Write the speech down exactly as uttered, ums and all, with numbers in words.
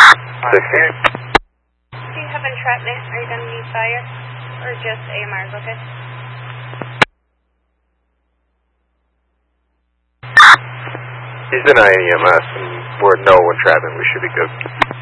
sixty. Do you have entrapment? Are you going to need fire? Or just A M Rs, okay? He's denying E M S, and we're no entrapment. We should be good.